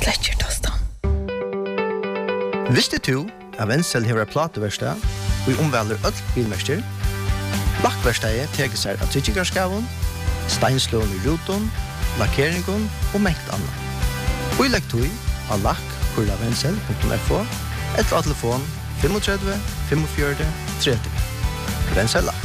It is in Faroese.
Sletcher tostan. Visste du at Wenzel hever plateverstad og omvelder øll bilmester? Lakkverstadet teker seg av tryggikarskaven, steinslån i ruton, lakkeringen og mengt annet. Og i lekktøy av lakk.wenzel.fo eller av telefon 35 45 30. Wenzel Lakk.